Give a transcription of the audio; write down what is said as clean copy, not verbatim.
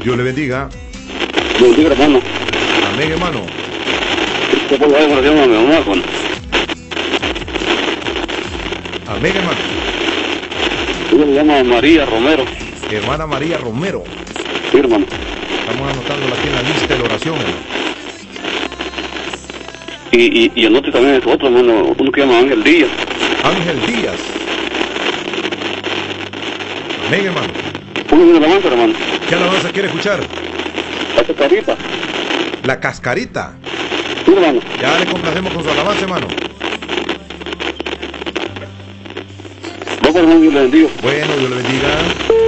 Dios le bendiga. Dios bendiga, hermano. Amén, hermano. Yo por favor, oración a mi mamá, hermano. Amén, hermano. Ella se llama María Romero. Hermana María Romero. Sí, hermano. Estamos anotándola aquí en la lista de la oración, hermano. Y anote también es otro, hermano, uno que llama Ángel Díaz. Ángel Díaz. Amén, hermano. Uno de alabanza, hermano. ¿Qué alabanza quiere escuchar? La Cascarita. La Cascarita. Sí, hermano. Ya le complacemos con su alabanza, hermano. Vamos, hermano, Dios le bendiga. Bueno, Dios le bendiga.